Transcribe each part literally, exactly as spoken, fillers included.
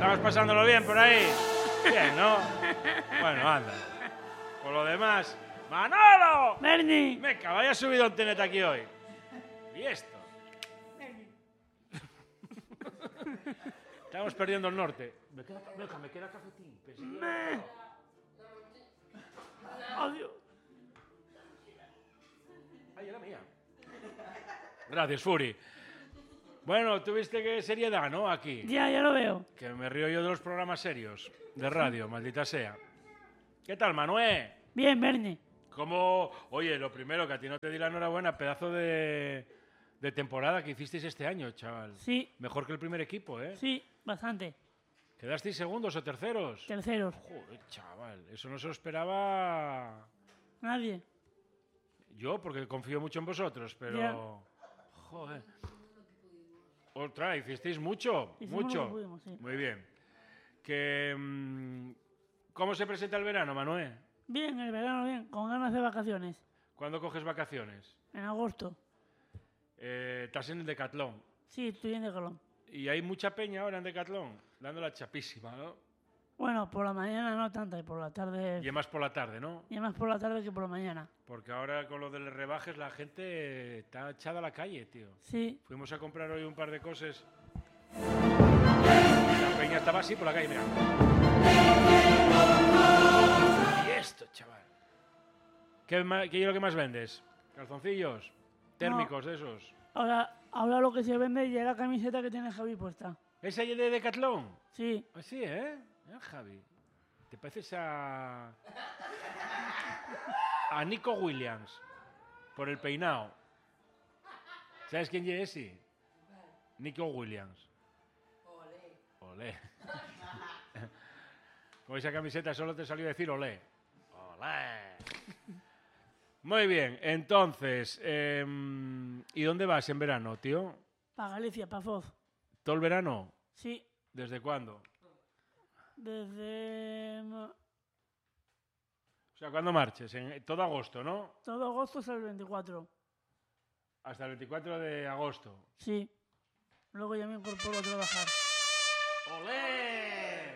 ¿Estamos pasándolo bien por ahí? Bien, ¿no? Bueno, anda. Por lo demás... ¡Manolo! ¡Berni! Meca, vaya subido un tenete aquí hoy. ¿Y esto? Estamos perdiendo el norte. Me queda, Meca, me queda cafetín. Pensé que era... Adiós. Ay, era mía. Gracias, Furi. Bueno, tuviste que seriedad, ¿no? Aquí. Ya, ya lo veo. Que me río yo de los programas serios de radio, maldita sea. ¿Qué tal, Manuel? Bien, Berni. ¿Cómo? Oye, lo primero, que a ti no te di la enhorabuena, pedazo de, de temporada que hicisteis este año, chaval. Sí. Mejor que el primer equipo, ¿eh? Sí, bastante. ¿Quedasteis segundos o terceros? Terceros. Joder, chaval, eso no se lo esperaba Nadie. yo, porque confío mucho en vosotros, pero... Ya. Joder. Otra, hicisteis mucho, Hicimos mucho. lo que pudimos, sí. Muy bien. Que, mm, ¿cómo se presenta el verano, Manuel? Bien, el verano bien, con ganas de vacaciones. ¿Cuándo coges vacaciones? En agosto. Eh, estás en el Decatlón. Sí, estoy en Colón. Y hay mucha peña ahora en Decatlón, dando la chapísima, ¿no? Bueno, por la mañana no tanta, y por la tarde... Y es más por la tarde, ¿no? Y más por la tarde que por la maña. Porque ahora con lo de los rebajes la gente está echada a la calle, tío. Sí. Fuimos a comprar hoy un par de cosas. La peña estaba así por la calle, mira. Y esto, chaval. ¿Qué, ma- qué es lo que más vendes? ¿Calzoncillos? ¿Térmicos de esos? Ahora, ahora lo que se vende ya es la camiseta que tiene Javi puesta. ¿Esa es de Decathlon? Sí. Así, ¿eh? Mira, Javi. ¿Te pareces a... a Nico Williams? Por el peinado. ¿Sabes quién es ese? Nico Williams. Olé. Con esa camiseta solo te salió decir olé. Olé. Muy bien, entonces, eh, ¿y dónde vas en verano, tío? Para Galicia, para Foz. ¿Todo el verano? Sí. ¿Desde cuándo? Desde... O sea, ¿cuándo marches? En todo agosto, ¿no? todo agosto hasta el veinticuatro. Hasta el veinticuatro de agosto. Sí. Luego ya me incorporo a trabajar. ¡Olé!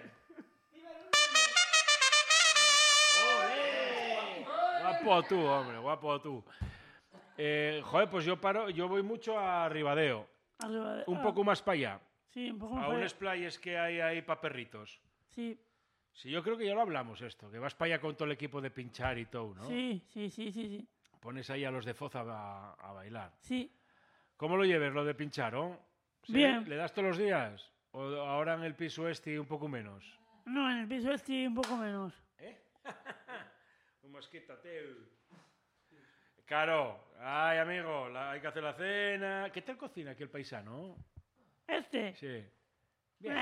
¡Olé! Guapo tú, hombre, guapo tú. Eh, joder, pues yo paro, yo voy mucho a Ribadeo. Arriba de- Un ah, poco más para allá. Sí, un poco A más. para unas allá. playas que hay ahí para perritos. Sí. Sí, yo creo que ya lo hablamos esto, que vas para allá con todo el equipo de pinchar y todo, ¿no? Sí, sí, sí, sí, sí. Pones ahí a los de Foz a, a bailar. Sí. ¿Cómo lo lleves, lo de pinchar, oh? ¿Sí? Bien. ¿Le das todos los días? ¿O ahora en el piso este un poco menos? No, en el piso este un poco menos. ¿Eh? Un mosquito, tío. Claro. Ay, amigo, la- hay que hacer la cena. ¿Qué tal cocina aquí el paisano? Este. Sí. Bien.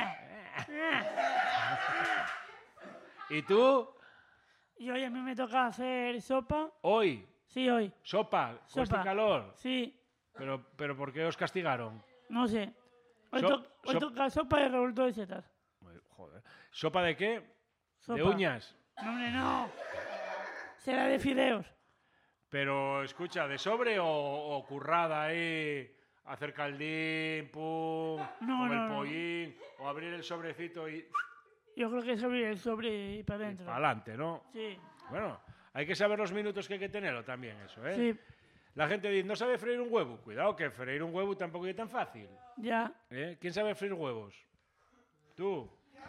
¿Y tú? Y hoy a mí me toca hacer sopa. Hoy. Sí, hoy. Sopa. Con este Sopa. calor. Sí. Pero, pero ¿por qué os castigaron? No sé. Hoy, So- to- hoy sop- toca sopa de revuelto de setas. Muy- Joder. ¿Sopa de qué? Sopa. ¿De uñas? No, hombre, no. Será de fideos. Pero, escucha, ¿de sobre o, o currada ahí? Hacer caldín, pum, No, con no, el no. pollín, o abrir el sobrecito y Yo creo que sobre el sobre y para adentro. para adelante, ¿no? Sí. Bueno, hay que saber los minutos que hay que tenerlo también, eso, ¿eh? Sí. La gente dice, ¿no sabe freír un huevo? Cuidado, que freír un huevo tampoco es tan fácil. Ya. ¿Eh? ¿Quién sabe freír huevos? ¿Tú?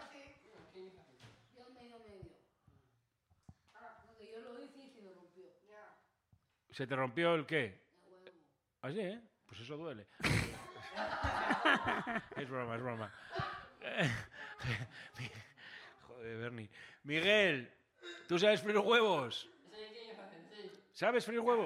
Yo medio medio. Porque yo lo hice y se me rompió. ¿Se te rompió el qué? El huevo. ¿Así, eh? Pues eso duele. Es broma, es broma. Joder, Bernie. Miguel, ¿tú sabes freír huevos? ¿Sabes freír huevos?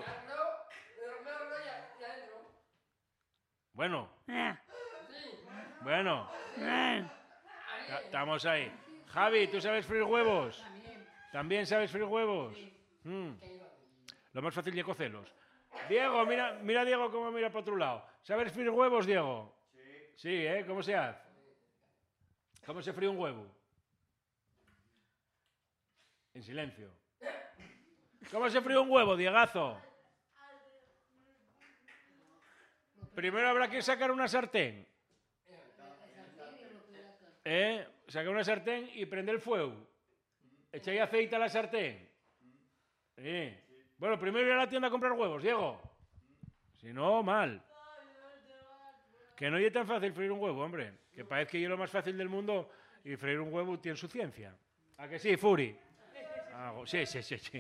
Bueno, Eh. bueno, Eh. ya- estamos ahí. Javi, ¿tú sabes freír huevos? ¿También sabes freír huevos? Mm. Lo más fácil es cocerlos. Diego, mira, mira Diego cómo mira para otro lado. ¿Sabes freír huevos, Diego? Sí. Sí, ¿eh? ¿Cómo se hace? ¿Cómo se fríe un huevo? En silencio. ¿Cómo se fríe un huevo, Diegazo? Primero habrá que sacar una sartén. ¿Eh? sacar una sartén y prender el fuego. Echáis aceite a la sartén. Sí. Bueno, primero ir a la tienda a comprar huevos, Diego. Si no, mal. Que no es tan fácil freír un huevo, hombre. Que parece que es lo más fácil del mundo y freír un huevo tiene su ciencia. ¿A que sí, Furi? Ah, sí, sí, sí, sí.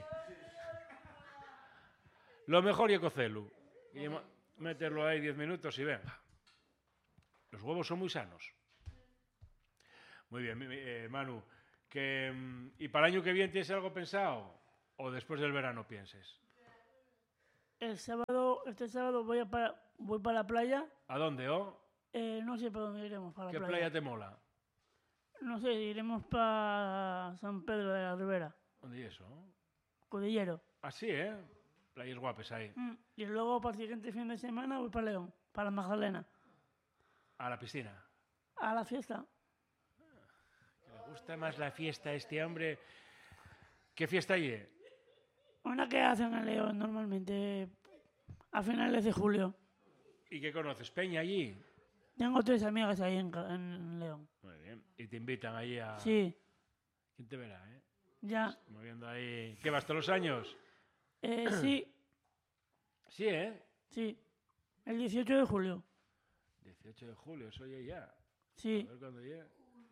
Lo mejor es cocerlo. Y meterlo ahí diez minutos y venga. Los huevos son muy sanos. Muy bien, eh, Manu. Que, ¿y para el año que viene tienes algo pensado? ¿O después del verano pienses? El sábado, este sábado voy, a para, voy para la playa. ¿A dónde, oh? Eh, no sé para dónde iremos, para la ¿Qué playa. playa te mola? No sé, iremos para San Pedro de la Ribera. ¿Dónde es eso? Cudillero. Así, ¿eh? Playas guapes ahí. Mm. Y luego para el siguiente fin de semana voy para León, para Magdalena. ¿A la piscina? A la fiesta. Que le gusta más la fiesta a este hombre. ¿Qué fiesta hay? Una que hacen en León normalmente a finales de julio. ¿Y qué conoces? ¿Peña allí? Tengo tres amigas ahí en, en León. Muy bien. Y te invitan allí a... Sí. ¿Quién te verá, eh? Ya. Moviendo ahí... ¿Qué vas todos los años? Eh, sí. Sí, ¿eh? Sí. El dieciocho de julio. dieciocho de julio, eso ya ya. Sí. A ver cuándo llega.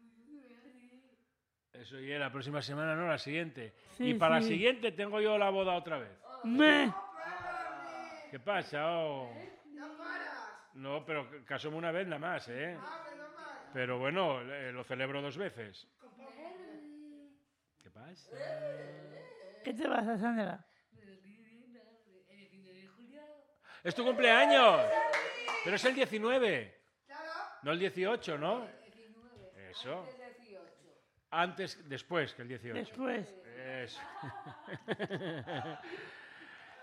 Eso ya la próxima semana, no, la siguiente. Sí, y para sí. la siguiente tengo yo la boda otra vez. Me. ¿Qué pasa? Oh? No, pero casóme una vez nada más, ¿eh? Pero bueno, eh, lo celebro dos veces. ¿Qué pasa? ¿Qué te pasa, Sandra? ¡Es tu cumpleaños! Pero es el diecinueve. No el dieciocho, ¿no? Eso. Antes, después que el dieciocho. Después. Eso.